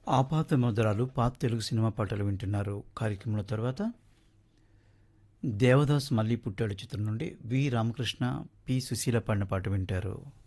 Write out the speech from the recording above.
ఆపాత మధురాలు పాత తెలుగు సినిమా పాటలు వింటున్నారు. కార్యక్రమంలో తర్వాత దేవదాస్ మళ్ళీ పుట్టాడు చిత్రం నుండి వి రామకృష్ణ, పి సుశీల పాడిన పాట వింటారు.